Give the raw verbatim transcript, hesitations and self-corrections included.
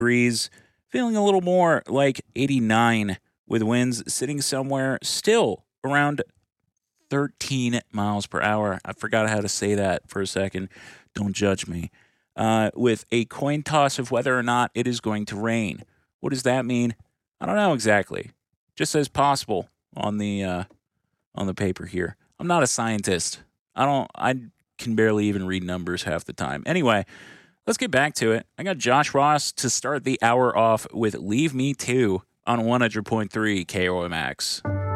degrees, feeling a little more like eighty-nine with winds sitting somewhere still around thirteen miles per hour. I forgot how to say that for a second. Don't judge me. Uh, with a coin toss of whether or not it is going to rain. What does that mean? I don't know exactly. Just says possible on the uh, on the paper here. I'm not a scientist. I don't. I can barely even read numbers half the time. Anyway, let's get back to it. I got Josh Ross to start the hour off with "Leave Me To" on one hundred point three K O M X.